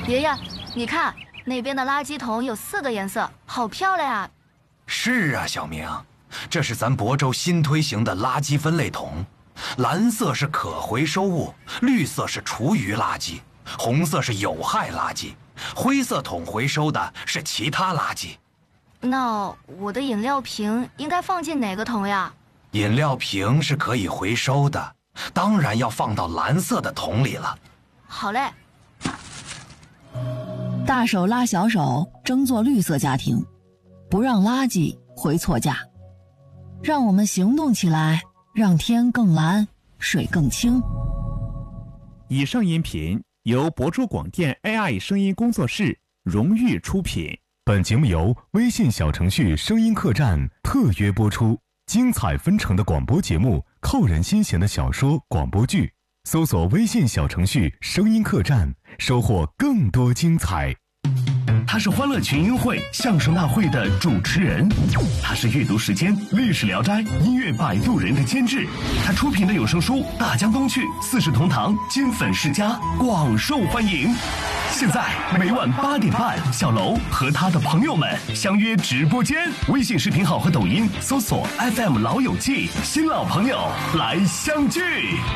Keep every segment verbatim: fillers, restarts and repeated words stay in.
爷爷，你看那边的垃圾桶有四个颜色，好漂亮啊！ 是啊，小明，这是咱亳州新推行的垃圾分类桶，蓝色是可回收物，绿色是厨余垃圾，红色是有害垃圾，灰色桶回收的是其他垃圾。 那我的饮料瓶应该放进哪个桶呀？ 饮料瓶是可以回收的，当然要放到蓝色的桶里了。 好嘞。 大手拉小手，争做绿色家庭，不让垃圾回错家。让我们行动起来，让天更蓝，水更清。 以上音频由亳州广电 A I 声音工作室荣誉出品。 本节目由微信小程序声音客栈特约播出。精彩纷呈的广播节目，扣人心弦的小说、广播剧，搜索微信小程序声音客栈，收获更多精彩。 他是欢乐群英会相声大会的主持人，他是阅读时间历史聊斋音乐摆渡人的监制，他出品的有声书《大江东去》《四世同堂》金粉世家广受欢迎。现在每晚八点半，小楼和他的朋友们相约直播间，微信视频号和抖音搜索 F M 老友记，新老朋友来相聚。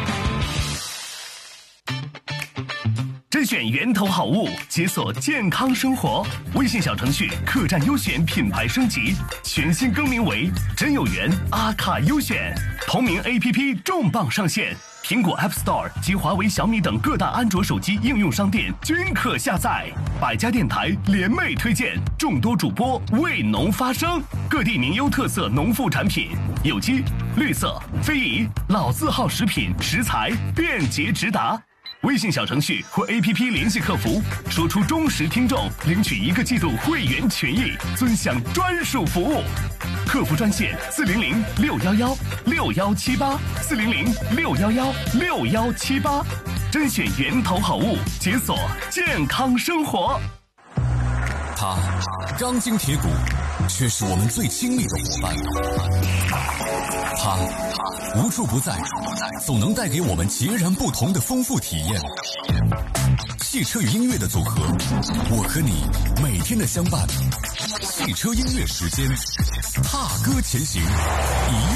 甄选源头好物，解锁健康生活。微信小程序客栈优选品牌升级，全新更名为真有缘阿卡优选。同名 A P P 重磅上线，苹果 App Store 及华为、小米等各大安卓手机应用商店均可下载。百家电台联袂推荐，众多主播为农发声，各地名优特色农副产品，有机、绿色、非遗、老字号食品食材便捷直达。微信小程序或 A P P 联系客服，说出忠实听众，领取一个季度会员权益，尊享专属服务。客服专线四零零六幺幺六幺七八四零零六幺幺六幺七八，甄选源头好物，解锁健康生活。 他钢筋铁骨，却是我们最亲密的伙伴。他无处不在，总能带给我们截然不同的丰富体验。汽车与音乐的组合，我和你每天的相伴。汽车音乐时间，踏歌前行，一